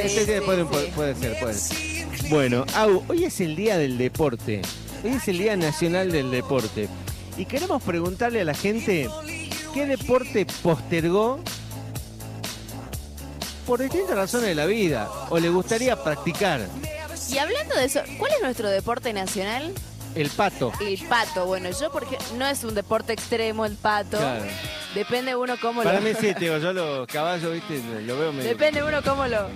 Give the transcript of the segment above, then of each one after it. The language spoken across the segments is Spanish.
puede ser. Bueno, Au, hoy es el día del deporte. Hoy es el Día Nacional del Deporte. Y queremos preguntarle a la gente qué deporte postergó por distintas razones de la vida o le gustaría practicar. Y hablando de eso, ¿cuál es nuestro deporte nacional? El pato. El pato. Bueno, yo porque no es un deporte extremo el pato. Claro. Depende uno cómo Para lo... mí sí, te digo, yo los caballos, viste, lo veo medio... Depende uno cómo lo...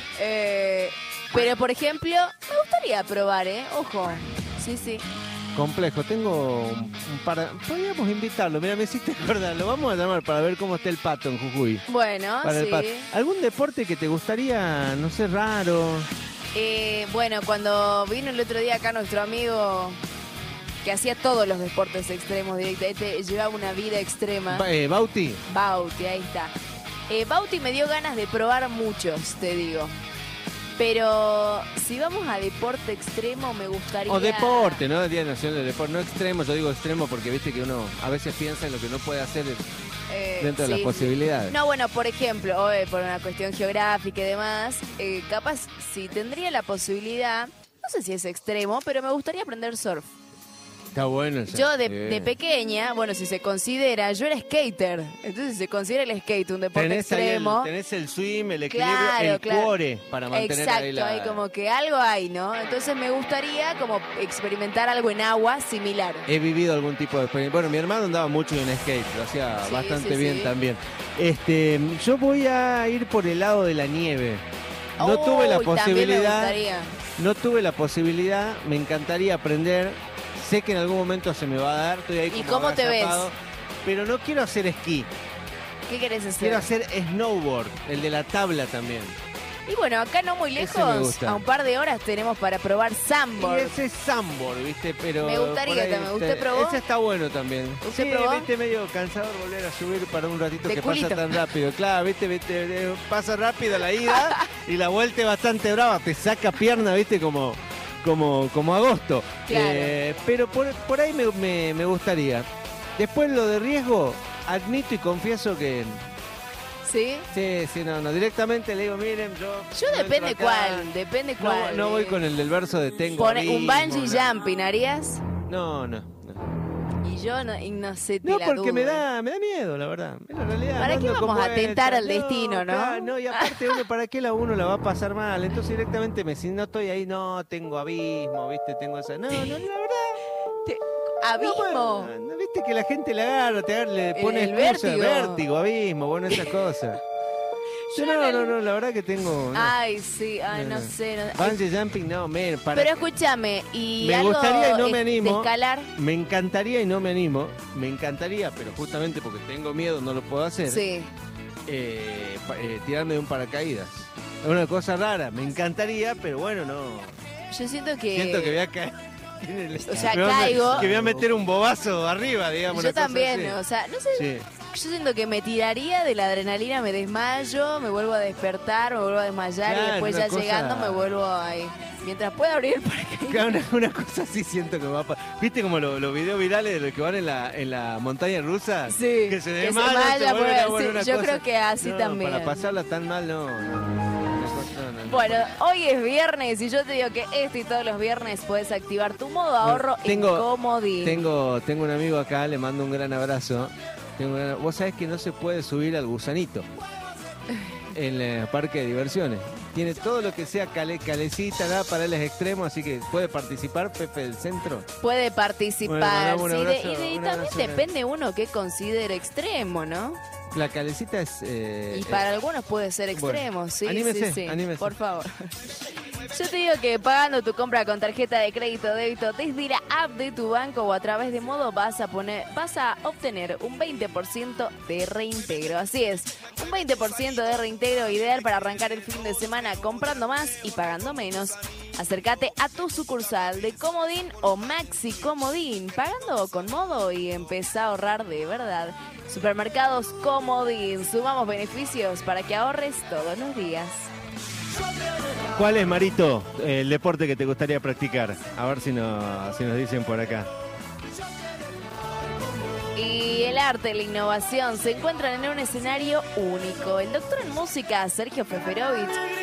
pero, por ejemplo, me gustaría probar, Ojo. Sí. Complejo. Tengo un par... Podríamos invitarlo. Mira, me hiciste acordar. Lo vamos a llamar para ver cómo está el pato en Jujuy. Bueno, para sí. el pato. ¿Algún deporte que te gustaría, no sé, raro? Bueno, cuando vino el otro día acá nuestro amigo que hacía todos los deportes extremos directamente, llevaba una vida extrema. ¿Bauti? Bauti, ahí está. Bauti me dio ganas de probar muchos, te digo. Pero si vamos a deporte extremo, me gustaría... O deporte, ¿no? Día Nacional del Deporte. No extremo, yo digo extremo porque viste que uno a veces piensa en lo que no puede hacer dentro de las posibilidades. No, bueno, por ejemplo, por una cuestión geográfica y demás, capaz si tendría la posibilidad, no sé si es extremo, pero me gustaría aprender surf. Está bueno eso. Yo de pequeña, bueno, si se considera, yo era skater, entonces se considera el skate un deporte extremo. Tenés el swim, el equilibrio, claro. core para mantener ahí la... Exacto, hay como que algo hay, ¿no? Entonces me gustaría como experimentar algo en agua similar. He vivido algún tipo de experiencia. Bueno, mi hermano andaba mucho en skate, lo hacía bastante bien también. Yo voy a ir por el lado de la nieve. No tuve la posibilidad. No tuve la posibilidad, me encantaría aprender. Sé que en algún momento se me va a dar, estoy ahí como ¿Y cómo te ves? Pero no quiero hacer esquí. ¿Qué querés hacer? Quiero hacer snowboard, el de la tabla también. Y bueno, acá no muy lejos, a un par de horas tenemos para probar sandboard. Y ese sandboard, ¿viste? Pero me gustaría también. ¿Usted probó? Ese está bueno también. ¿Usted probó? Viste, medio cansado de volver a subir para un ratito de que culito. pasa tan rápido. Claro, viste, pasa rápido la ida y la vuelta es bastante brava. Te saca pierna, viste, como agosto. Claro. Pero por ahí me gustaría. Después lo de riesgo, admito y confieso que... ¿Sí? Sí, no, directamente le digo, miren, yo depende cuál. No voy con el del verso de tengo un bungee jumping, ¿harías? No. Y yo no sé, no, porque me da miedo, la verdad. En realidad, ¿para qué vamos a tentar al destino, no? Claro, no, y aparte ¿para qué uno la va a pasar mal? Entonces directamente si no estoy ahí, no, tengo abismo, ¿viste? Tengo esa... No, la verdad... ¿Abismo? No, viste que la gente le agarra, le pone el vértigo, abismo, bueno, esas cosas. No, la verdad que tengo... No. Ay, sí, no sé. Bungee jumping, no, Pero escúchame, y me algo gustaría y no me animo. de escalar. Me encantaría y no me animo. Me encantaría, pero justamente porque tengo miedo no lo puedo hacer. Sí. Tirarme de un paracaídas. Es una cosa rara, me encantaría, pero bueno, no. Yo siento que voy a caer. O sea, caigo. Que voy a meter un bobazo arriba, digamos. Yo también, así. O sea, no sé. Sí. Yo siento que me tiraría de la adrenalina, me desmayo, me vuelvo a despertar, me vuelvo a desmayar y después ya llegando me vuelvo ahí. Mientras pueda abrir el paracaídas. Una cosa así siento que va a pasar. ¿Viste como los videos virales de los que van en la montaña rusa? Sí. Que se desmayan. Yo creo que así también. Para pasarla tan mal, no. Bueno, hoy es viernes y yo te digo que y todos los viernes puedes activar tu modo ahorro en Comodín. Tengo un amigo acá, le mando un gran abrazo. Vos sabés que no se puede subir al gusanito en el parque de diversiones. Tiene todo lo que sea calecita, nada para él es extremo, así que puede participar Pepe del Centro. Puede participar, bueno, y también depende uno que considere extremo, ¿no? La calecita es... y para algunos puede ser extremo, bueno, sí, anímese. Por favor. Yo te digo que pagando tu compra con tarjeta de crédito o débito desde la app de tu banco o a través de Modo vas a obtener un 20% de reintegro. Así es, un 20% de reintegro ideal para arrancar el fin de semana comprando más y pagando menos. Acércate a tu sucursal de Comodín o Maxi Comodín, pagando con Modo y empezá a ahorrar de verdad. Supermercados Comodín, sumamos beneficios para que ahorres todos los días. ¿Cuál es, Marito, el deporte que te gustaría practicar? A ver si nos dicen por acá. Y el arte y la innovación se encuentran en un escenario único. El doctor en música, Sergio Feferovich,